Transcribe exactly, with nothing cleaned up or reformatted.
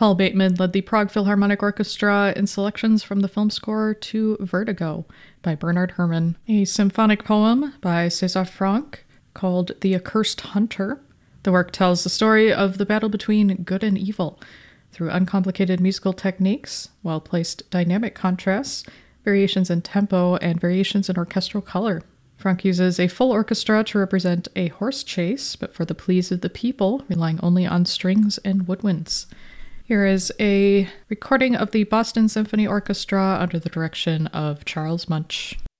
Paul Bateman led the Prague Philharmonic Orchestra in selections from the film score to Vertigo by Bernard Herrmann, a symphonic poem by César Franck called The Accursed Hunter. The work tells the story of the battle between good and evil through uncomplicated musical techniques, well-placed dynamic contrasts, variations in tempo, and variations in orchestral color. Franck uses a full orchestra to represent a horse chase, but for the pleas of the people, relying only on strings and woodwinds. Here is a recording of the Boston Symphony Orchestra under the direction of Charles Munch.